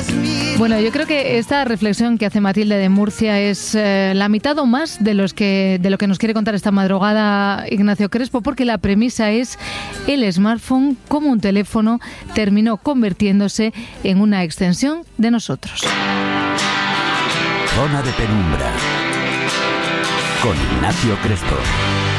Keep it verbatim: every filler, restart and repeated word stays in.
Bueno, yo creo que esta reflexión que hace Matilde de Murcia es eh, la mitad o más de, los que, de lo que nos quiere contar esta madrugada Ignacio Crespo, porque la premisa es el smartphone como un teléfono terminó convirtiéndose en una extensión de nosotros. Zona de Penumbra con Ignacio Crespo.